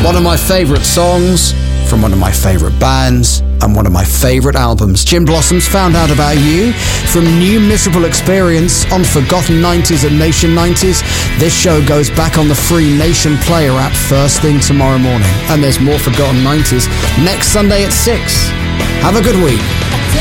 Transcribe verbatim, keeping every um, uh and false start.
One of my favourite songs from one of my favourite bands and one of my favourite albums. Gin Blossoms, Found Out About You, from New Miserable Experience on Forgotten nineties and Nation nineties. This show goes back on the free Nation Player app first thing tomorrow morning. And there's more Forgotten nineties next Sunday at six. Have a good week.